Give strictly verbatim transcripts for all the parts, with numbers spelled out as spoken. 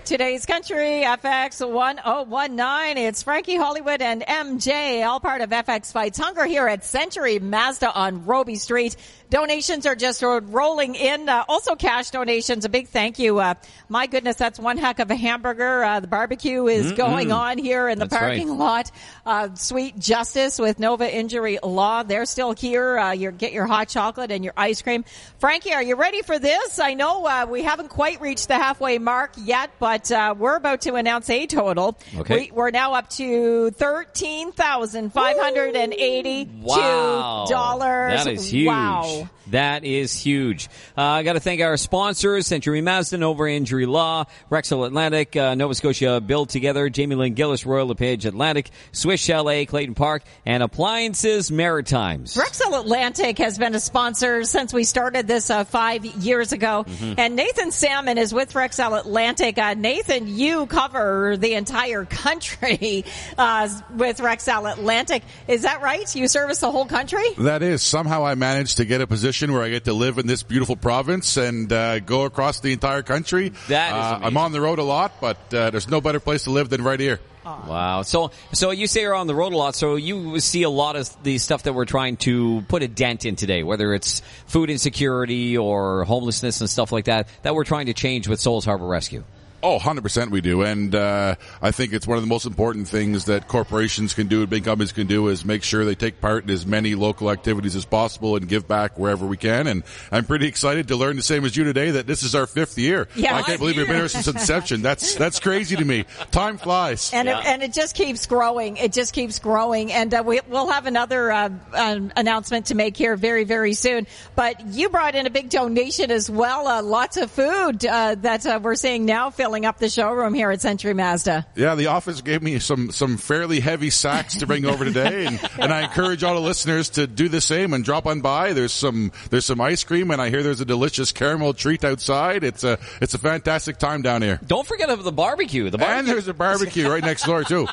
Today's Country, F X one oh one nine. It's Frankie Hollywood and M J, all part of F X Fights Hunger here at Century Mazda on Roby Street. Donations are just rolling in. Uh, also cash donations. A big thank you. Uh, my goodness, that's one heck of a hamburger. Uh, the barbecue is Mm-mm. going on here in the that's parking right. lot. Uh, Sweet Justice with Nova Injury Law. They're still here. Uh, you get your hot chocolate and your ice cream. Frankie, are you ready for this? I know uh, we haven't quite reached the halfway mark yet, but uh, we're about to announce a total. Okay. We, we're now up to thirteen thousand five hundred eighty-two wow. dollars. That is huge. Wow. That is huge. Uh, I got to thank our sponsors, Century Mazda, Nova Injury Law, Rexall Atlantic, uh, Nova Scotia Build Together, Jamie Lynn Gillis, Royal LePage Atlantic, Swiss Chalet, Clayton Park, and Appliances Maritimes. Rexall Atlantic has been a sponsor since we started this uh, five years ago. Mm-hmm. And Nathan Salmon is with Rexall Atlantic. Uh, Nathan, you cover the entire country uh, with Rexall Atlantic. Is that right? You service the whole country? That is. Somehow I managed to get a position where I get to live in this beautiful province and uh, go across the entire country. That is uh, amazing. I'm on the road a lot, but uh, there's no better place to live than right here. Wow. So, so you say you're on the road a lot, so you see a lot of the stuff that we're trying to put a dent in today, whether it's food insecurity or homelessness and stuff like that, that we're trying to change with Souls Harbor Rescue. Oh, one hundred percent we do. And uh I think it's one of the most important things that corporations can do and big companies can do is make sure they take part in as many local activities as possible and give back wherever we can. And I'm pretty excited to learn the same as you today that this is our fifth year. Yeah, I can't believe we've been here since inception. That's that's crazy to me. Time flies. And, yeah. it, and it just keeps growing. It just keeps growing. And uh, we, we'll have another uh, um, announcement to make here very, very soon. But you brought in a big donation as well. Uh, lots of food uh, that uh, we're seeing now filling up the showroom here at Century Mazda. Yeah, the office gave me some, some fairly heavy sacks to bring over today, and, and I encourage all the listeners to do the same and drop on by. There's some there's some ice cream, and I hear there's a delicious caramel treat outside. It's a it's a fantastic time down here. Don't forget of the barbecue. The barbecue. And there's a barbecue right next door too.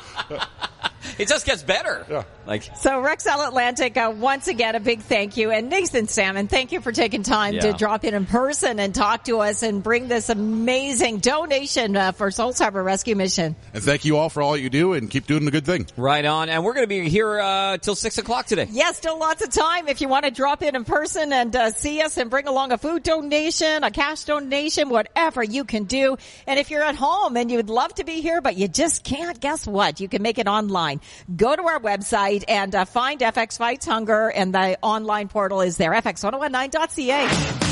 It just gets better. Yeah. Like so, Rexall Atlantic, uh, once again, a big thank you. And Nathan Salmon, thank you for taking time yeah. to drop in in person and talk to us and bring this amazing donation uh, for Souls Harbor Rescue Mission. And thank you all for all you do, and keep doing the good thing. Right on. And we're going to be here uh, till six o'clock today. Yes, still lots of time if you want to drop in in person and uh, see us and bring along a food donation, a cash donation, whatever you can do. And if you're at home and you'd love to be here, but you just can't, guess what? You can make it online. Go to our website and uh, find F X Fights Hunger, and the online portal is there, F X one oh one nine dot C A.